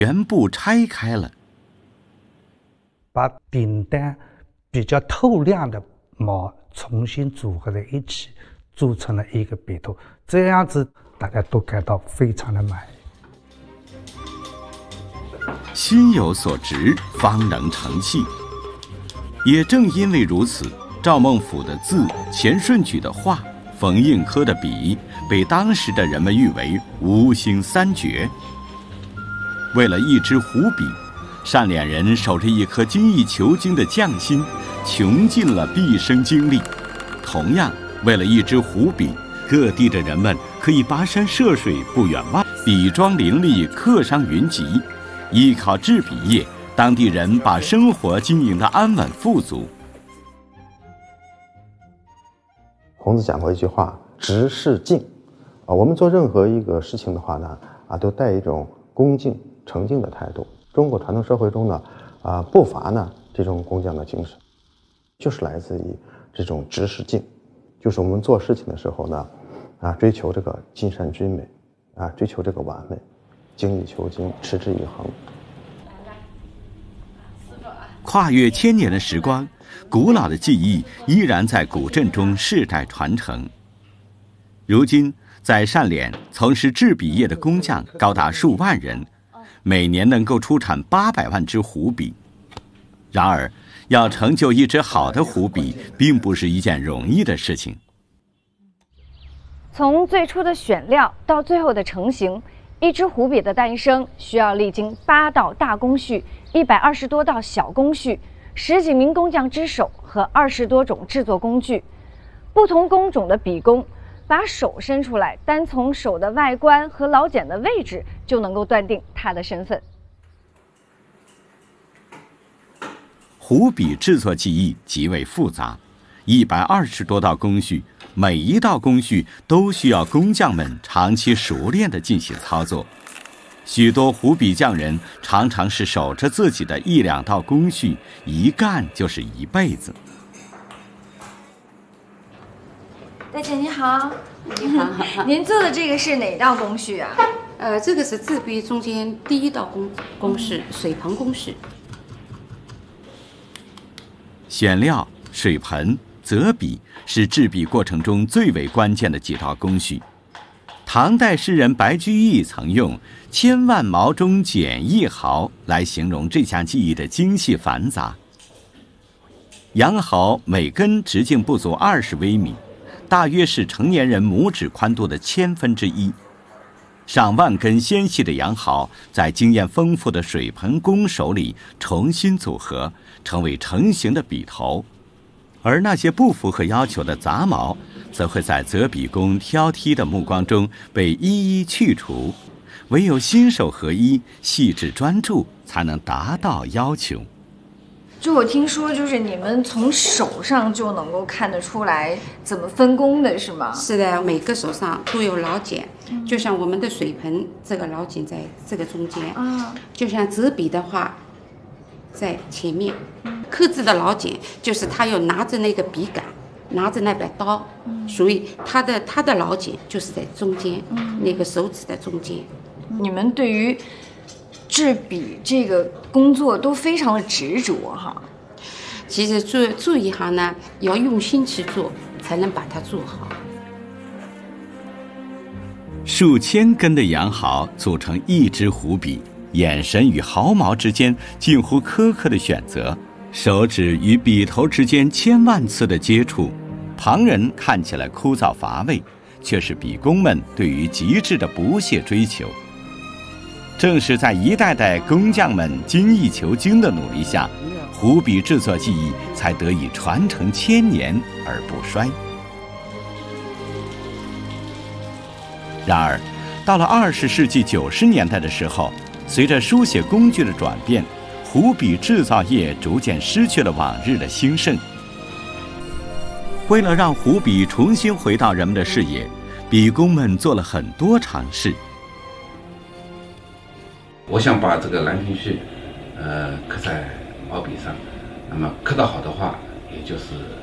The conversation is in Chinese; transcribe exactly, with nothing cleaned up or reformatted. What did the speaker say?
全部拆开了， 把饼单比较透亮的毛重新组合在一起，做成了一个笔头，这样子大家都感到非常的满意。 心有所值，方能成器。也正因为如此，赵孟頫的字、钱顺举的画、冯应科的笔，被当时的人们誉为吴兴三绝。为了一支湖笔，单脸人守着一颗精益求精的匠心，穷尽了毕生精力。同样，为了一支湖笔，各地的人们可以跋山涉水不远万，笔庄林立，客商云集。依靠制笔业，当地人把生活经营得安稳富足。 孔子讲过一句话：“直是敬。”啊，我们做任何一个事情的话呢，啊，都带一种恭敬、诚敬的态度。中国传统社会中呢，啊，不乏呢这种工匠的精神，就是来自于这种直是敬，就是我们做事情的时候呢，啊，追求这个尽善尽美，啊，追求这个完美，精益求精，持之以恒。 跨越千年的时光，古老的技艺依然在古镇中世代传承。如今，在单脸从事制笔业的工匠高达数万人，每年能够出产八百万支湖笔。然而，要成就一支好的湖笔，并不是一件容易的事情。 从最初的选料到最后的成型，一支湖笔的诞生需要历经八道大工序、一百二十多道小工序、十几名工匠之手和二十多种制作工具。不同工种的笔工把手伸出来，单从手的外观和老茧的位置就能够断定他的身份。 湖笔制作技艺极为复杂，一百二十多道工序，每一道工序都需要工匠们长期熟练地进行操作。许多湖笔匠人常常是守着自己的一两道工序，一干就是一辈子。 大姐你好，你好，您做的这个是哪道工序啊？ 呃，这个是制笔中间第一道工工序，水盆工序。 选料、水盆、择笔是制笔过程中最为关键的几道工序。唐代诗人白居易曾用“千万毛中捡一毫”来形容这项技艺的精细繁杂。羊毫每根直径不足二十微米，大约是成年人拇指宽度的千分之一。上万根纤细的羊毫在经验丰富的水盆工手里重新组合，成为成型的笔头。而那些不符合要求的杂毛，则会在择笔工挑剔的目光中被一一去除。唯有心手合一、细致专注，才能达到要求。 就我听说，就是你们从手上就能够看得出来怎么分工的，是吗？ 是的，每个手上都有老茧，嗯、就像我们的水盆，这个老茧在这个中间啊。就像择笔的话，在前面，刻字的老茧就是他要拿着那个笔杆，拿着那把刀，嗯、所以他的他的老茧就是在中间，嗯、那个手指的中间。 你们对于制笔这个工作都非常的执着哈。 其实做做一行呢，要用心去做，才能把它做好。 数千根的羊毫组成一支湖笔，眼神与毫毛之间近乎苛刻的选择，手指与笔头之间千万次的接触，旁人看起来枯燥乏味，却是笔工们对于极致的不懈追求。正是在一代代工匠们精益求精的努力下，湖笔制作技艺才得以传承千年而不衰。然而，到了二十世纪九十年代的时候，随着书写工具的转变，湖笔制造业逐渐失去了往日的兴盛。为了让湖笔重新回到人们的视野，笔工们做了很多尝试。 我想把这个兰亭序，呃，刻在毛笔上，那么刻得好的话，也就是